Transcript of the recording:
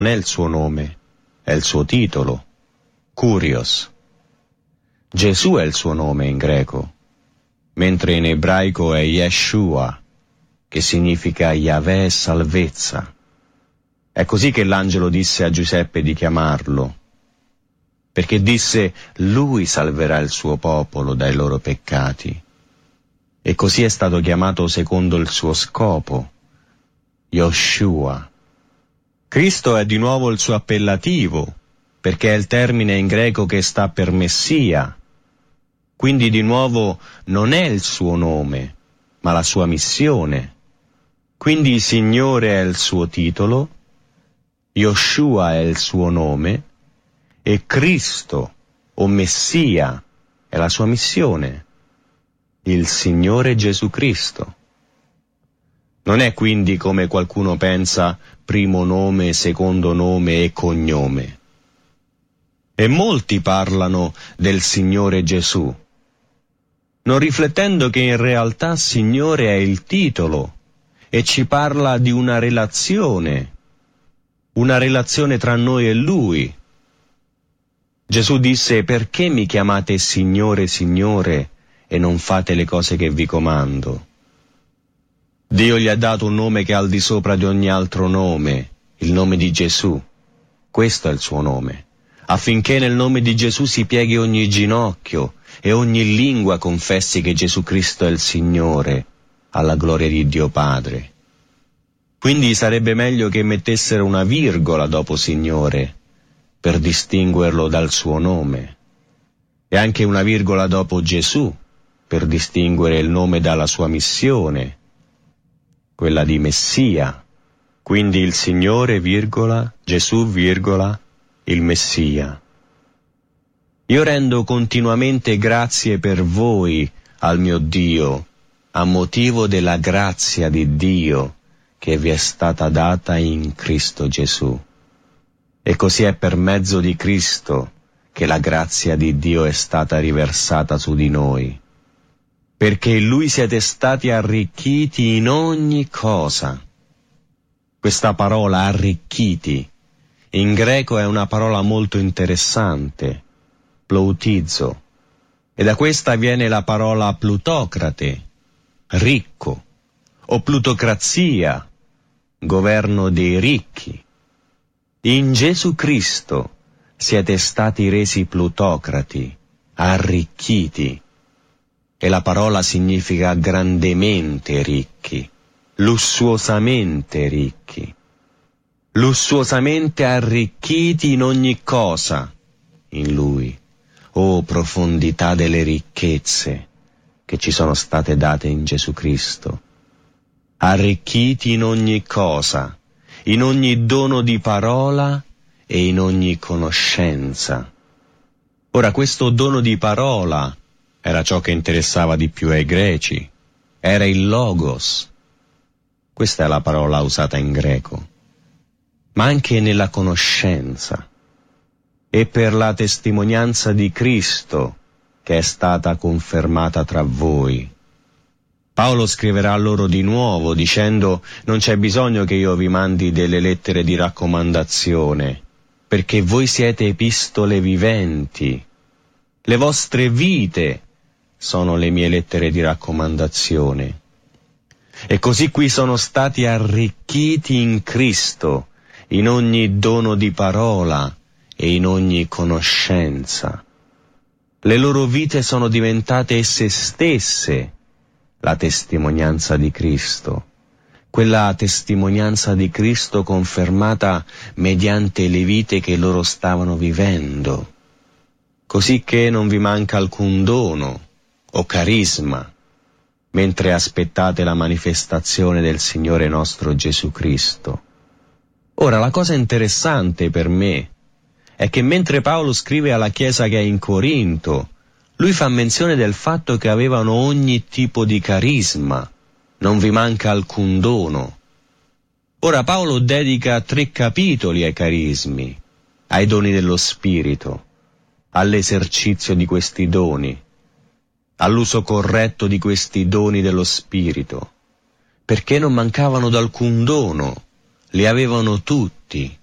non è il suo nome, è il suo titolo, Kurios. Gesù è il suo nome in greco, mentre in ebraico è Yeshua, che significa Yahweh salvezza. È così che l'angelo disse a Giuseppe di chiamarlo, perché disse: lui salverà il suo popolo dai loro peccati. E così è stato chiamato secondo il suo scopo, Yoshua. Cristo è di nuovo il suo appellativo, perché è il termine in greco che sta per Messia. Quindi di nuovo non è il suo nome, ma la sua missione. Quindi Signore è il suo titolo, Yoshua è il suo nome, e Cristo, o Messia, è la sua missione, il Signore Gesù Cristo. Non è quindi, come qualcuno pensa, primo nome, secondo nome e cognome. E molti parlano del Signore Gesù, non riflettendo che in realtà Signore è il titolo e ci parla di una relazione tra noi e Lui. Gesù disse: perché mi chiamate Signore, Signore, e non fate le cose che vi comando? Dio gli ha dato un nome che è al di sopra di ogni altro nome, il nome di Gesù. Questo è il suo nome, affinché nel nome di Gesù si pieghi ogni ginocchio e ogni lingua confessi che Gesù Cristo è il Signore, alla gloria di Dio Padre. Quindi sarebbe meglio che mettessero una virgola dopo Signore, per distinguerlo dal suo nome, e anche una virgola dopo Gesù, per distinguere il nome dalla sua missione, quella di Messia. Quindi il Signore, virgola, Gesù, virgola, il Messia. Io rendo continuamente grazie per voi al mio Dio, a motivo della grazia di Dio che vi è stata data in Cristo Gesù. E così è per mezzo di Cristo che la grazia di Dio è stata riversata su di noi, perché in Lui siete stati arricchiti in ogni cosa. Questa parola arricchiti in greco è una parola molto interessante, ploutizo, e da questa viene la parola plutocrate, ricco, o plutocrazia, governo dei ricchi. In Gesù Cristo siete stati resi plutocrati, arricchiti, e la parola significa grandemente ricchi, lussuosamente ricchi, lussuosamente arricchiti in ogni cosa in Lui. Oh, profondità delle ricchezze che ci sono state date in Gesù Cristo. Arricchiti in ogni cosa, in ogni dono di parola e in ogni conoscenza. Ora, questo dono di parola era ciò che interessava di più ai greci, era il logos. Questa è la parola usata in greco, ma anche nella conoscenza, e per la testimonianza di Cristo che è stata confermata tra voi. Paolo scriverà loro di nuovo dicendo: non c'è bisogno che io vi mandi delle lettere di raccomandazione, perché voi siete epistole viventi. Le vostre vite sono le mie lettere di raccomandazione. E così qui sono stati arricchiti in Cristo, in ogni dono di parola e in ogni conoscenza. Le loro vite sono diventate esse stesse la testimonianza di Cristo, quella testimonianza di Cristo confermata mediante le vite che loro stavano vivendo, così che non vi manca alcun dono o carisma, mentre aspettate la manifestazione del Signore nostro Gesù Cristo. Ora, la cosa interessante per me è che mentre Paolo scrive alla chiesa che è in Corinto, lui fa menzione del fatto che avevano ogni tipo di carisma, non vi manca alcun dono. Ora Paolo dedica 3 capitoli ai carismi, ai doni dello Spirito, all'esercizio di questi doni, all'uso corretto di questi doni dello Spirito, perché non mancavano d'alcun dono, li avevano tutti.